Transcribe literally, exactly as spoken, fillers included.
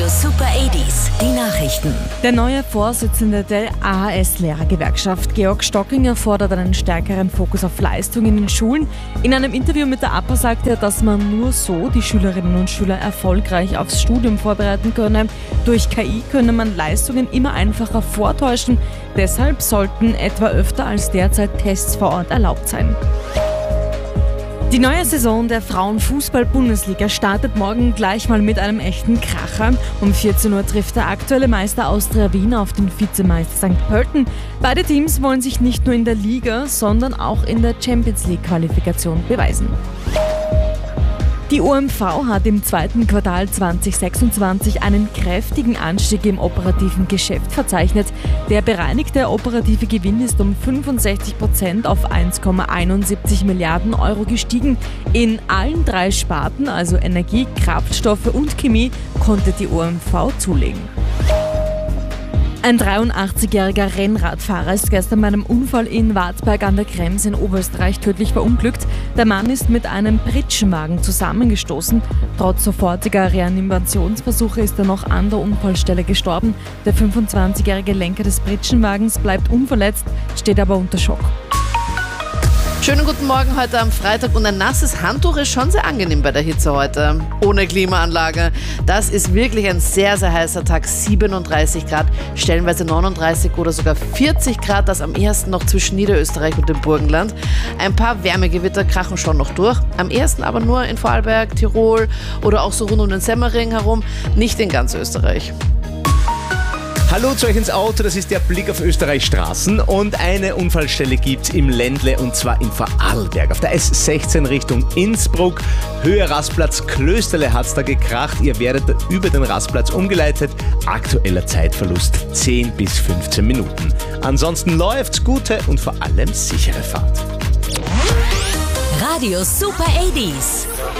Super achtziger, die Nachrichten. Der neue Vorsitzende der A H S-Lehrergewerkschaft, Georg Stockinger, fordert einen stärkeren Fokus auf Leistung in den Schulen. In einem Interview mit der A P A sagte er, dass man nur so die Schülerinnen und Schüler erfolgreich aufs Studium vorbereiten könne. Durch K I könne man Leistungen immer einfacher vortäuschen. Deshalb sollten etwa öfter als derzeit Tests vor Ort erlaubt sein. Die neue Saison der Frauenfußball-Bundesliga startet morgen gleich mal mit einem echten Kracher. Um vierzehn Uhr trifft der aktuelle Meister Austria Wien auf den Vizemeister Sankt Pölten. Beide Teams wollen sich nicht nur in der Liga, sondern auch in der Champions-League-Qualifikation beweisen. Die O M V hat im zweiten Quartal zwanzig sechsundzwanzig einen kräftigen Anstieg im operativen Geschäft verzeichnet. Der bereinigte operative Gewinn ist um fünfundsechzig Prozent auf eins Komma einundsiebzig Milliarden Euro gestiegen. In allen drei Sparten, also Energie, Kraftstoffe und Chemie, konnte die O M V zulegen. Ein dreiundachtzigjähriger Rennradfahrer ist gestern bei einem Unfall in Wartberg an der Krems in Oberösterreich tödlich verunglückt. Der Mann ist mit einem Pritschenwagen zusammengestoßen. Trotz sofortiger Reanimationsversuche ist er noch an der Unfallstelle gestorben. Der fünfundzwanzigjährige Lenker des Pritschenwagens bleibt unverletzt, steht aber unter Schock. Schönen guten Morgen heute am Freitag und ein nasses Handtuch ist schon sehr angenehm bei der Hitze heute. Ohne Klimaanlage. Das ist wirklich ein sehr, sehr heißer Tag. siebenunddreißig Grad, stellenweise neununddreißig oder sogar vierzig Grad, das am ehesten noch zwischen Niederösterreich und dem Burgenland. Ein paar Wärmegewitter krachen schon noch durch. Am ehesten aber nur in Vorarlberg, Tirol oder auch so rund um den Semmering herum, nicht in ganz Österreich. Hallo zu euch ins Auto, das ist der Blick auf Österreichs Straßen und eine Unfallstelle gibt's im Ländle und zwar in Vorarlberg. Auf der S sechzehn Richtung Innsbruck, Höhe Rastplatz Klösterle hat's da gekracht. Ihr werdet über den Rastplatz umgeleitet. Aktueller Zeitverlust zehn bis fünfzehn Minuten. Ansonsten läuft's, gute und vor allem sichere Fahrt. Radio Super achtziger.